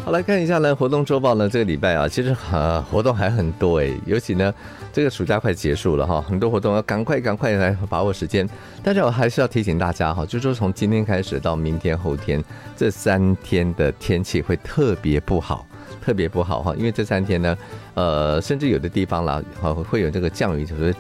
好，来看一下呢，活动周报呢，这个礼拜啊，其实活动还很多尤其呢，这个暑假快结束了哈，很多活动要赶快来把握时间。但是我还是要提醒大家哈，就是说从今天开始到明天、后天这3天的天气会特别不好哈，因为这3天呢，甚至有的地方啦，会有这个降雨，就是